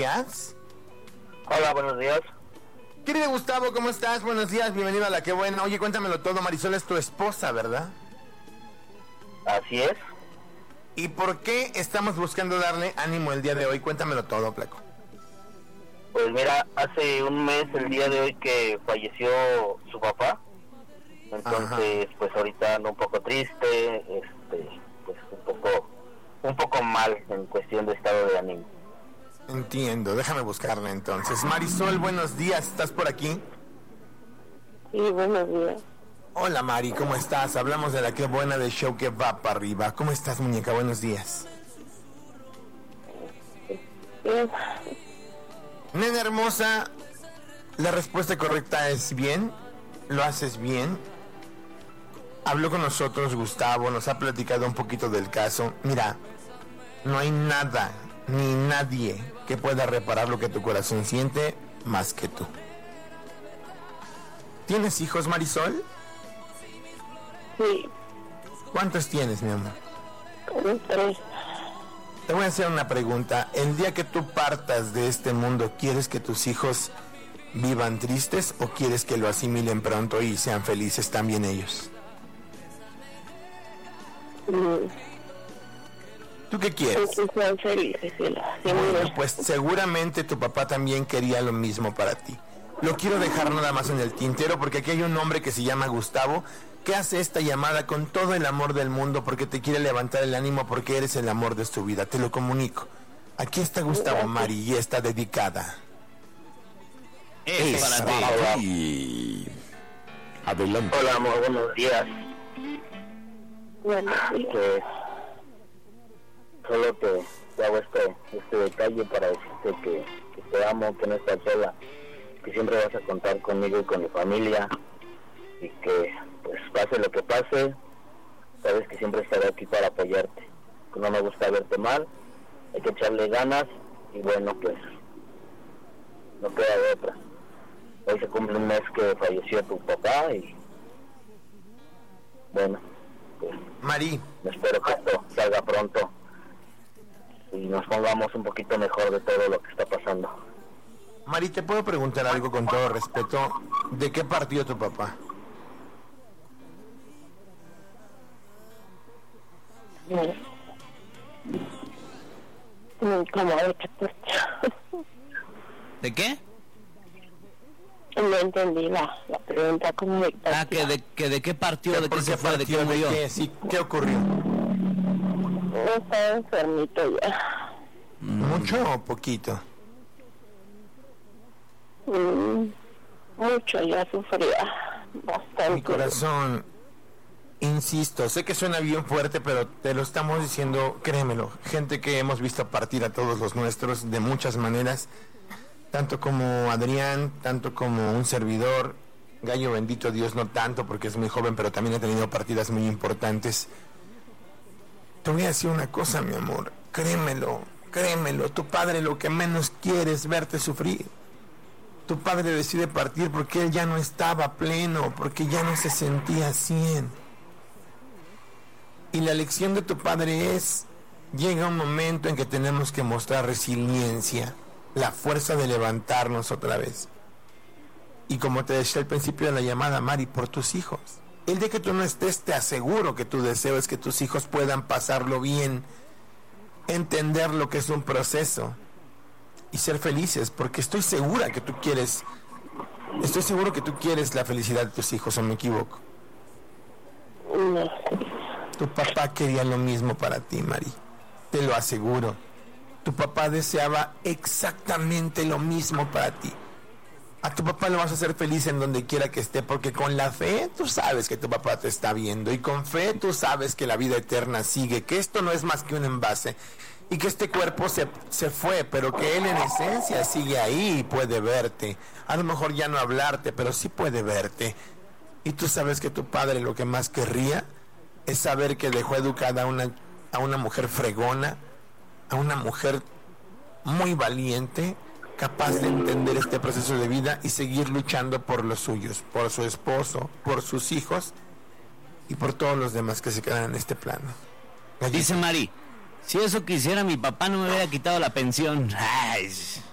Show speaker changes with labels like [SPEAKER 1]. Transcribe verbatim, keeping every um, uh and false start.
[SPEAKER 1] días.
[SPEAKER 2] Hola, buenos días.
[SPEAKER 1] Querido Gustavo, ¿cómo estás? Buenos días, bienvenido a La Qué Buena. Oye, cuéntamelo todo, Marisol es tu esposa, ¿verdad?
[SPEAKER 2] Así es.
[SPEAKER 1] ¿Y por qué estamos buscando darle ánimo el día de hoy? Cuéntamelo todo, Placo.
[SPEAKER 2] Pues mira, hace un mes, el día de hoy, que falleció su papá. Entonces, Ajá. pues ahorita ando un poco triste, este, pues un poco, un poco mal en cuestión de estado de ánimo.
[SPEAKER 1] Entiendo, déjame buscarla entonces. Marisol, buenos días, ¿estás por aquí?
[SPEAKER 3] Sí, buenos días.
[SPEAKER 1] Hola Mari, ¿cómo estás? Hablamos de La Qué Buena, del show que va para arriba. ¿Cómo estás, muñeca? Buenos días.
[SPEAKER 3] Bien.
[SPEAKER 1] Nena hermosa, la respuesta correcta es bien, lo haces bien. Habló con nosotros Gustavo, nos ha platicado un poquito del caso. Mira, no hay nada ni nadie que pueda reparar lo que tu corazón siente más que tú. ¿Tienes hijos, Marisol?
[SPEAKER 3] Sí.
[SPEAKER 1] ¿Cuántos tienes, mi amor?
[SPEAKER 3] Tres.
[SPEAKER 1] Te voy a hacer una pregunta. El día que tú partas de este mundo, ¿quieres que tus hijos vivan tristes o quieres que lo asimilen pronto y sean felices también ellos?
[SPEAKER 3] Mm.
[SPEAKER 1] ¿Tú qué quieres?
[SPEAKER 3] Que sean felices, sí,
[SPEAKER 1] bueno, pues seguramente tu papá también quería lo mismo para ti. Lo quiero dejar nada más en el tintero porque aquí hay un hombre que se llama Gustavo que hace esta llamada con todo el amor del mundo porque te quiere levantar el ánimo porque eres el amor de su vida. Te lo comunico. Aquí está Gustavo, Mari, y está dedicada.
[SPEAKER 4] Es para ti.
[SPEAKER 1] Adelante.
[SPEAKER 2] Hola, amor, buenos días.
[SPEAKER 3] Bueno, sí.
[SPEAKER 2] Que solo te, te hago este, este detalle para decirte que, que te amo, que no estás sola, que siempre vas a contar conmigo y con mi familia y que pues pase lo que pase, sabes que siempre estaré aquí para apoyarte, que no me gusta verte mal, hay que echarle ganas y bueno, pues no queda de otra. Hoy se cumple un mes que falleció tu papá y bueno, pues
[SPEAKER 1] Mari,
[SPEAKER 2] espero que esto salga pronto y nos pongamos un poquito mejor de todo lo que está pasando.
[SPEAKER 1] Mari, ¿te puedo preguntar algo con todo respeto? ¿De qué partió tu papá?
[SPEAKER 3] ¿Cómo de qué partió?
[SPEAKER 4] ¿De qué?
[SPEAKER 3] No entendí la, la pregunta, ¿cómo de qué partió?
[SPEAKER 4] Ah, que de, que de qué partió, de qué se fue, de qué
[SPEAKER 1] partió,
[SPEAKER 4] murió.
[SPEAKER 1] ¿De qué? Sí, ¿qué ocurrió?
[SPEAKER 3] Estaba enfermito ya.
[SPEAKER 1] ¿Mucho o poquito?
[SPEAKER 3] Mm, mucho, ya sufría bastante.
[SPEAKER 1] Mi corazón, insisto, sé que suena bien fuerte, pero te lo estamos diciendo, créemelo, gente que hemos visto partir a todos los nuestros de muchas maneras, tanto como Adrián, tanto como un servidor, Gallo bendito Dios no tanto porque es muy joven, pero también ha tenido partidas muy importantes. Te voy a decir una cosa, mi amor, créemelo, créemelo, tu padre lo que menos quiere es verte sufrir. Tu padre decide partir porque él ya no estaba pleno, porque ya no se sentía cien. Y la lección de tu padre es, llega un momento en que tenemos que mostrar resiliencia, la fuerza de levantarnos otra vez. Y como te decía al principio de la llamada, Mari, por tus hijos. El día que tú no estés, te aseguro que tu deseo es que tus hijos puedan pasarlo bien, entender lo que es un proceso y ser felices, porque estoy segura que tú quieres, estoy seguro que tú quieres la felicidad de tus hijos, ¿o me equivoco?
[SPEAKER 3] No.
[SPEAKER 1] Tu papá quería lo mismo para ti, Mari, te lo aseguro. Tu papá deseaba exactamente lo mismo para ti. A tu papá lo vas a hacer feliz en donde quiera que esté, porque con la fe tú sabes que tu papá te está viendo, y con fe tú sabes que la vida eterna sigue, que esto no es más que un envase, y que este cuerpo se, se fue, pero que él en esencia sigue ahí y puede verte. A lo mejor ya no hablarte, pero sí puede verte. Y tú sabes que tu padre lo que más querría es saber que dejó educada a una, a una mujer fregona, a una mujer muy valiente, capaz de entender este proceso de vida y seguir luchando por los suyos, por su esposo, por sus hijos y por todos los demás que se quedan en este plano.
[SPEAKER 4] Dice Mari, si eso quisiera mi papá no me hubiera quitado la pensión. Ay.